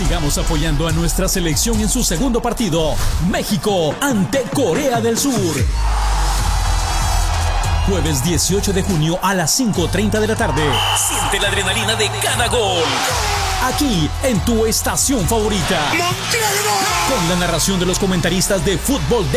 Sigamos apoyando a nuestra selección en su segundo partido. México ante Corea del Sur. Jueves 18 de junio a las 5:30 de la tarde. Siente la adrenalina de cada gol. Aquí, en tu estación favorita. Con la narración de los comentaristas de fútbol